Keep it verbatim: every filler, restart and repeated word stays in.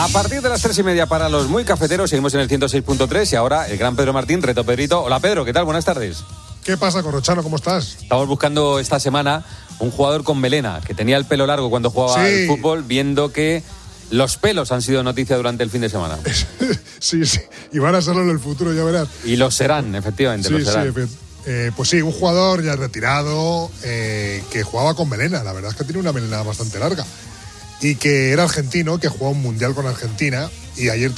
A partir de las tres y media para los muy cafeteros, seguimos en el ciento seis punto tres y ahora el gran Pedro Martín, Reto Pedrito. Hola Pedro, ¿qué tal? Buenas tardes. ¿Qué pasa, Corrochano? ¿Cómo estás? Estamos buscando esta semana un jugador con melena, que tenía el pelo largo cuando jugaba sí. al fútbol, viendo que los pelos han sido noticia durante el fin de semana. Sí, sí, y van a serlo en el futuro, ya verás. Y lo serán, efectivamente, sí, lo serán. Sí, eh, pues sí, un jugador ya retirado, eh, que jugaba con melena, la verdad es que tiene una melena bastante larga. Y que era argentino, que jugaba un mundial con Argentina, y ayer